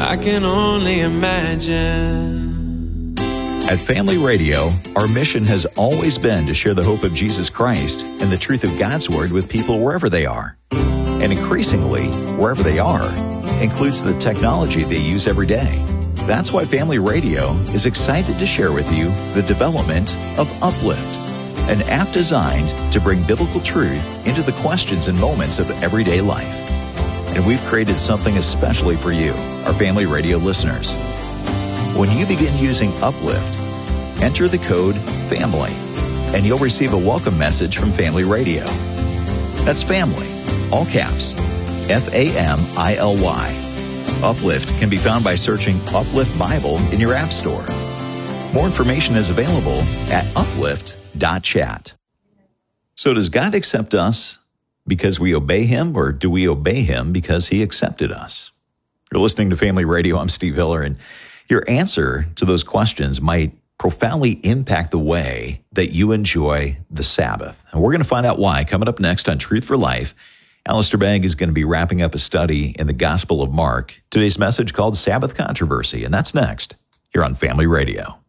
I can only imagine. At Family Radio, our mission has always been to share the hope of Jesus Christ and the truth of God's Word with people wherever they are. And increasingly, wherever they are, includes the technology they use every day. That's why Family Radio is excited to share with you the development of Uplift, an app designed to bring biblical truth into the questions and moments of everyday life. And we've created something especially for you, our Family Radio listeners. When you begin using Uplift, enter the code FAMILY, and you'll receive a welcome message from Family Radio. That's family, all caps, FAMILY. Uplift can be found by searching Uplift Bible in your app store. More information is available at uplift.chat. So does God accept us because we obey Him, or do we obey Him because He accepted us? You're listening to Family Radio. I'm Steve Hiller, and your answer to those questions might profoundly impact the way that you enjoy the Sabbath. And we're going to find out why coming up next on Truth for Life. Alistair Begg is going to be wrapping up a study in the Gospel of Mark. Today's message called Sabbath Controversy, and that's next here on Family Radio.